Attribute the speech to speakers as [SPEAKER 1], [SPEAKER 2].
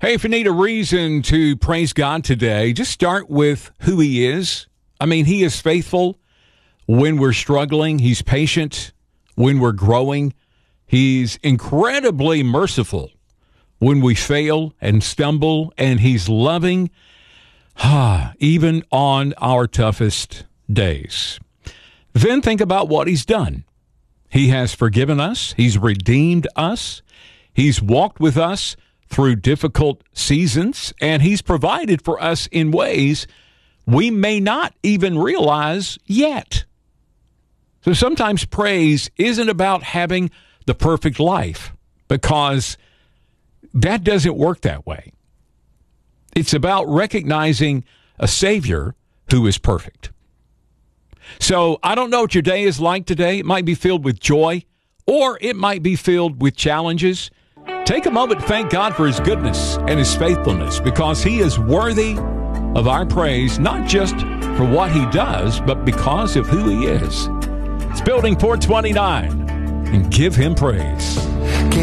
[SPEAKER 1] Hey, if you need a reason to praise God today, just start with who He is. I mean, He is faithful when we're struggling. He's patient when we're growing. He's incredibly merciful when we fail and stumble, and He's loving even on our toughest days. Then think about what He's done. He has forgiven us. He's redeemed us. He's walked with us through difficult seasons, and He's provided for us in ways we may not even realize yet. So sometimes praise isn't about having the perfect life, because that doesn't work that way. It's about recognizing a Savior who is perfect. So I don't know what your day is like today. It might be filled with joy, or it might be filled with challenges. Take a moment to thank God for His goodness and His faithfulness, because He is worthy of our praise, not just for what He does, but because of who He is. It's Building 429, and give Him praise.